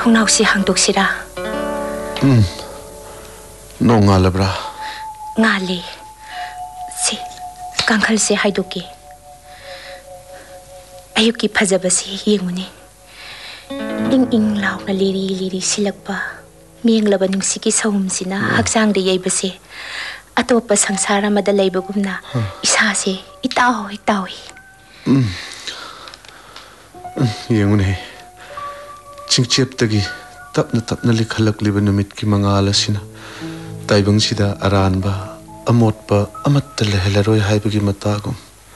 थोंनाउसी हांदोक्सिरा नोंगालब्रा ngali si kangkhal se haidoki ayuki phajabasi yenguni ing launa liri silakpa mienglaba nungsiki sawumsina haksang de yaibase atopa sangsara mada leibagumna isa se itawi yenguni chingcheptagi tapna likhalakliba numit ki mangala sina taibang sida aranba amotpa amatta lehelaroi haibagi matagum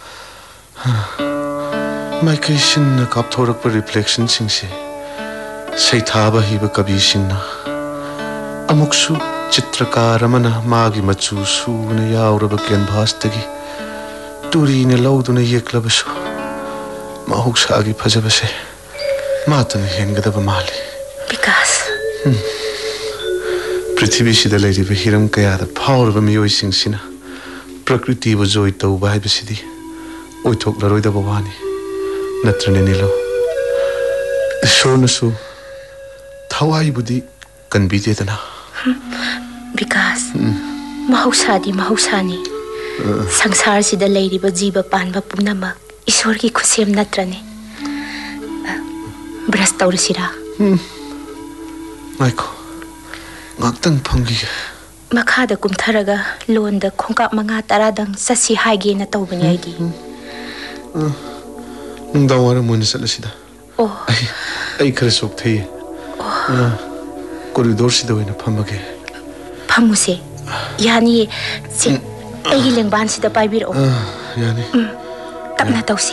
migration na kapthorak pa reflection singsi saithaba hiba kabi singna amuksu chitrakar amana magi machu su na yauraba canvas tagi turi na lauduna yeklabasu mahuksagi phajabase matana hengadaba mali because पृथ्वी सिदा लेरिबा Hiram कयादा फावरबा मियोइसिंगसिना प्रकृति बु जोय तौबा हाइबसिदि ओइथोक्लरोइदबा वानी नत्रने निलो ईश्वरनसु थवाइबुदि कनबिदेदना विकास महौसानी संसार सिदा लेरिबा जीव पानबा पुनमक ईश्वर की खुसेम नत्रने brush तौरसिरा micro ngaktan phangi makhada kumtharaga londa khongka manga taradang sasi haige na tawbani aigi nungdawara mon salasida oh ai khare sok thei corridor sida oina phamage phamuse yani se ai lengban sida paibir o yani tapna tawsi